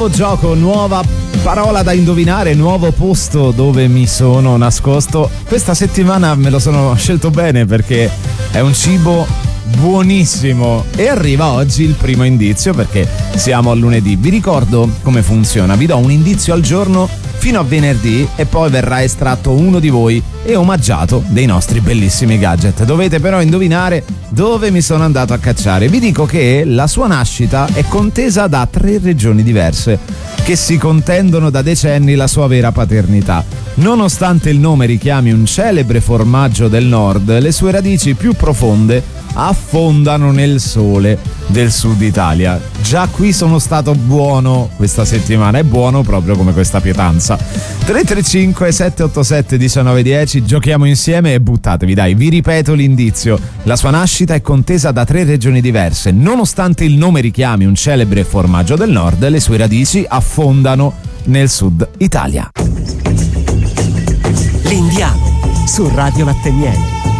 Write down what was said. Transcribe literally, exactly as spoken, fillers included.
Nuovo gioco, nuova parola da indovinare, nuovo posto dove mi sono nascosto. Questa settimana me lo sono scelto bene perché è un cibo buonissimo e arriva oggi il primo indizio perché siamo a lunedì. Vi ricordo come funziona, vi do un indizio al giorno fino a venerdì e poi verrà estratto uno di voi e omaggiato dei nostri bellissimi gadget. Dovete però indovinare dove mi sono andato a cacciare. Vi dico che la sua nascita è contesa da tre regioni diverse che si contendono da decenni la sua vera paternità. Nonostante il nome richiami un celebre formaggio del nord, le sue radici più profonde affondano nel sole del sud Italia. Già qui sono stato buono questa settimana, è buono proprio come questa pietanza. Tre tre cinque sette otto sette uno nove uno zero, giochiamo insieme e buttatevi, dai. Vi ripeto l'indizio: la sua nascita è contesa da tre regioni diverse. Nonostante il nome richiami un celebre formaggio del nord, le sue radici affondano nel sud Italia. L'Indiano su Radio Latte Miele.